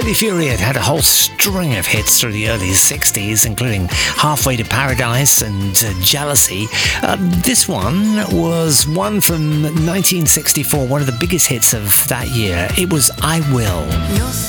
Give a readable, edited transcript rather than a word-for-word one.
Billy Fury had a whole string of hits through the early 60s, including Halfway to Paradise and Jealousy. This one was one from 1964, one of the biggest hits of that year. It was I Will.